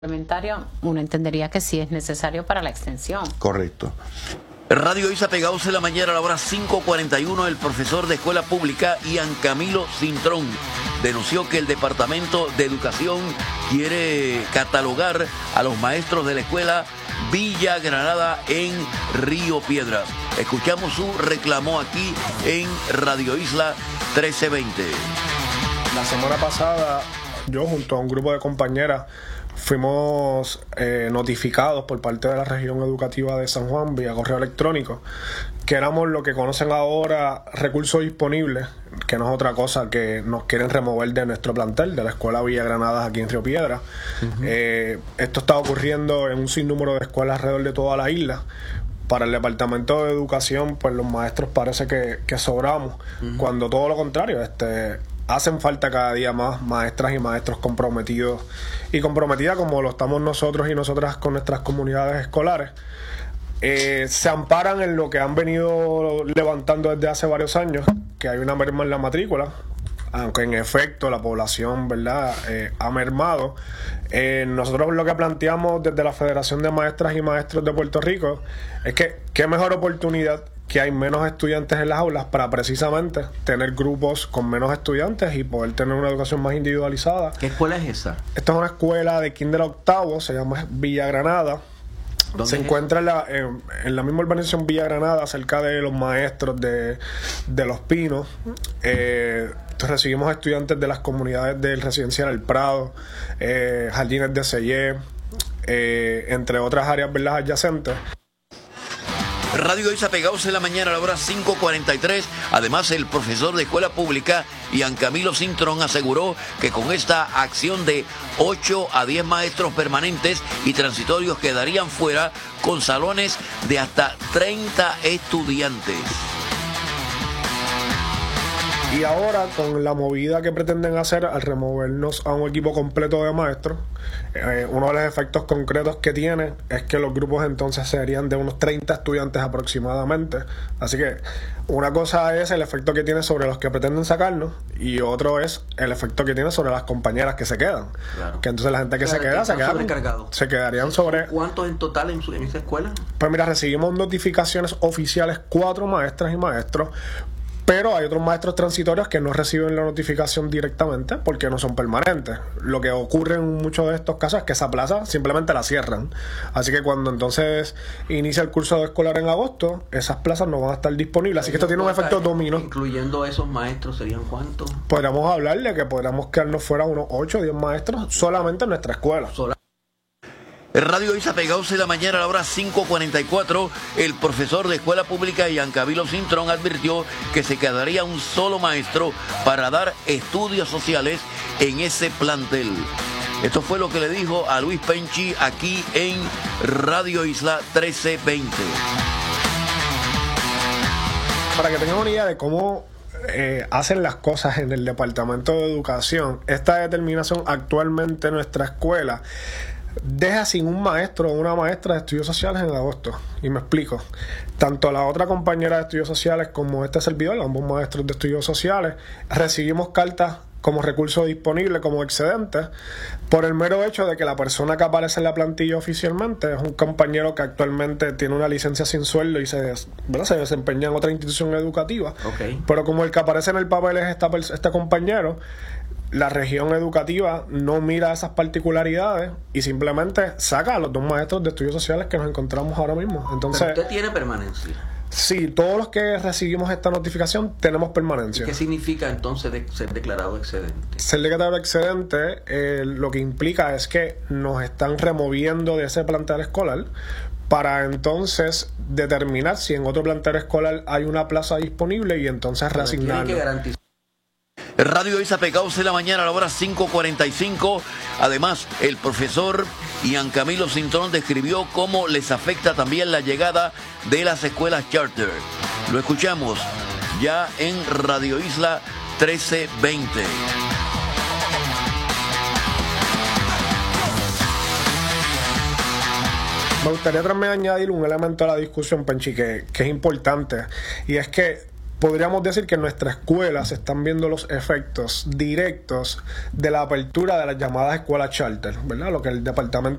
Complementario, uno entendería que sí es necesario para la extensión. Correcto. Radio Isa pegados en la mañana a la hora 5:41, el profesor de escuela pública Ian Camilo Cintrón denunció que el Departamento de Educación quiere catalogar a los maestros de la escuela Villa Granada en Río Piedras. Escuchamos su reclamo aquí en Radio Isla 1320. La semana pasada, yo junto a un grupo de compañeras fuimos notificados por parte de la región educativa de San Juan vía correo electrónico que éramos lo que conocen ahora recursos disponibles, que no es otra cosa que nos quieren remover de nuestro plantel, de la escuela Villa Granadas aquí en Río Piedras. Esto está ocurriendo en un sinnúmero de escuelas alrededor de toda la isla. Para el Departamento de Educación, pues los maestros parece que sobramos, cuando todo lo contrario, hacen falta cada día más maestras y maestros comprometidos y comprometidas como lo estamos nosotros y nosotras con nuestras comunidades escolares. Se amparan en lo que han venido levantando desde hace varios años, que hay una merma en la matrícula, aunque en efecto la población, ¿verdad?, ha mermado. Nosotros lo que planteamos desde la Federación de Maestras y Maestros de Puerto Rico es que qué mejor oportunidad que hay menos estudiantes en las aulas para precisamente tener grupos con menos estudiantes y poder tener una educación más individualizada. ¿Qué escuela es esa? Esta es una escuela de kinder a octavo, se llama Villa Granada. Se encuentra en la misma urbanización Villa Granada, cerca de los maestros de Los Pinos. Recibimos estudiantes de las comunidades del residencial El Prado, Jardines de Sellé, entre otras áreas, ¿verdad?, adyacentes. Radio Isa pegados en la mañana a la hora 5:43. Además, el profesor de escuela pública Ian Camilo Cintrón aseguró que con esta acción de 8 a 10 maestros permanentes y transitorios quedarían fuera con salones de hasta 30 estudiantes. Y ahora, con la movida que pretenden hacer al removernos a un equipo completo de maestros, uno de los efectos concretos que tiene es que los grupos entonces serían de unos 30 estudiantes aproximadamente. Así que una cosa es el efecto que tiene sobre los que pretenden sacarnos y otro es el efecto que tiene sobre las compañeras que se quedan. Claro. Que entonces la gente que se quedarían sobre... ¿Cuántos en total en esa escuela? Pues mira, recibimos notificaciones oficiales 4 maestras y maestros, pero hay otros maestros transitorios que no reciben la notificación directamente porque no son permanentes. Lo que ocurre en muchos de estos casos es que esa plaza simplemente la cierran. Así que cuando entonces inicia el curso escolar en agosto, esas plazas no van a estar disponibles. Así que esto tiene un efecto dominó. Incluyendo esos maestros, ¿serían cuántos? Podríamos hablar de que podríamos quedarnos fuera unos 8 o 10 maestros solamente en nuestra escuela. Radio Isa pegados en la mañana a la hora 5:44, el profesor de escuela pública Ian Camilo Cintrón advirtió que se quedaría un solo maestro para dar estudios sociales en ese plantel. Esto fue lo que le dijo a Luis Penchi aquí en Radio Isla 1320. Para que tengan una idea de cómo hacen las cosas en el Departamento de Educación, esta determinación actualmente en nuestra escuela deja sin un maestro o una maestra de estudios sociales en agosto. Y me explico. Tanto la otra compañera de estudios sociales como este servidor, ambos maestros de estudios sociales, recibimos cartas como recurso disponible, como excedente, por el mero hecho de que la persona que aparece en la plantilla oficialmente es un compañero que actualmente tiene una licencia sin sueldo y se desempeña en otra institución educativa. Pero como el que aparece en el papel es este compañero, la región educativa no mira esas particularidades y simplemente saca a los 2 maestros de estudios sociales que nos encontramos ahora mismo. Entonces, ¿pero usted tiene permanencia? Sí, todos los que recibimos esta notificación tenemos permanencia. ¿Qué significa entonces ser declarado excedente? Ser declarado excedente lo que implica es que nos están removiendo de ese plantel escolar para entonces determinar si en otro plantel escolar hay una plaza disponible y entonces reasignarlo. Tiene que garantizar. Radio Isa pegados en la mañana a la hora 5:45. Además, el profesor Ian Camilo Cintrón describió cómo les afecta también la llegada de las escuelas charter. Lo escuchamos ya en Radio Isla 1320. Me gustaría también añadir un elemento a la discusión, Penchi, que es importante, y es que podríamos decir que en nuestra escuela se están viendo los efectos directos de la apertura de las llamadas escuelas charter, ¿verdad? Lo que el Departamento